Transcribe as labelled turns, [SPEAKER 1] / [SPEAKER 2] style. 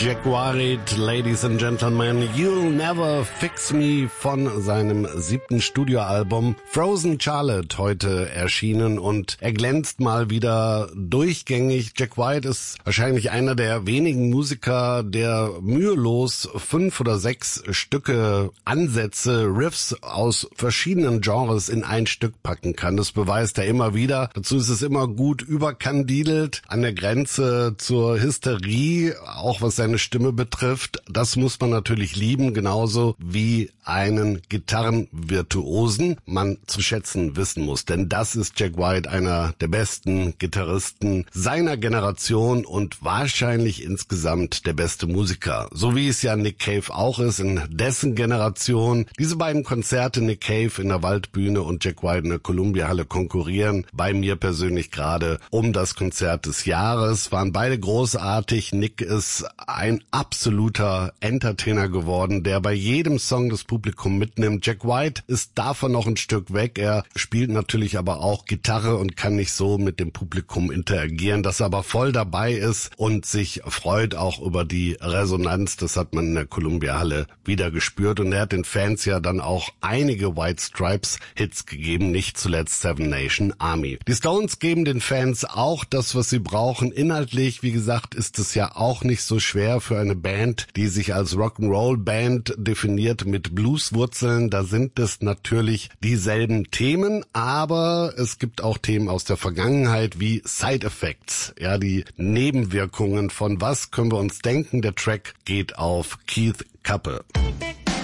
[SPEAKER 1] Jack White, Ladies and Gentlemen, You'll Never Fix Me von seinem 7. Studioalbum Frozen Charlotte heute erschienen und er glänzt mal wieder durchgängig. Jack White ist wahrscheinlich einer der wenigen Musiker, der mühelos 5 oder 6 Stücke, Ansätze, Riffs aus verschiedenen Genres in ein Stück packen kann. Das beweist er immer wieder. Dazu ist es immer gut überkandidelt, an der Grenze zur Hysterie, auch was seine Stimme betrifft. Das muss man natürlich lieben, genauso wie einen Gitarrenvirtuosen man zu schätzen wissen muss. Denn das ist Jack White, einer der besten Gitarristen seiner Generation und wahrscheinlich insgesamt der beste Musiker. So wie es ja Nick Cave auch ist, in dessen Generation. Diese beiden Konzerte, Nick Cave in der Waldbühne und Jack White in der Columbia-Halle, konkurrieren bei mir persönlich gerade um das Konzert des Jahres. Waren beide großartig. Nick ist ein absoluter Entertainer geworden, der bei jedem Song das Publikum mitnimmt. Jack White ist davon noch ein Stück weg. Er spielt natürlich aber auch Gitarre und kann nicht so mit dem Publikum interagieren, dass er aber voll dabei ist und sich freut auch über die Resonanz. Das hat man in der Columbia-Halle wieder gespürt und er hat den Fans ja dann auch einige White Stripes Hits gegeben, nicht zuletzt Seven Nation Army. Die Stones geben den Fans auch das, was sie brauchen. Inhaltlich, wie gesagt, ist es ja auch nicht so schwer für eine Band, die sich als Rock'n'Roll-Band definiert mit Blueswurzeln. Da sind es natürlich dieselben Themen, aber es gibt auch Themen aus der Vergangenheit wie Side Effects, ja, die Nebenwirkungen von was können wir uns denken. Der Track geht auf Keith Kappe.